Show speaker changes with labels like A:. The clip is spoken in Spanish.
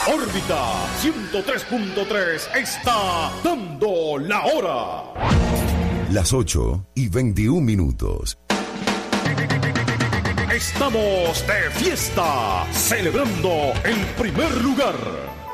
A: Órbita 103.3 está dando la hora.
B: Las 8:21.
A: Estamos de fiesta, celebrando el primer lugar.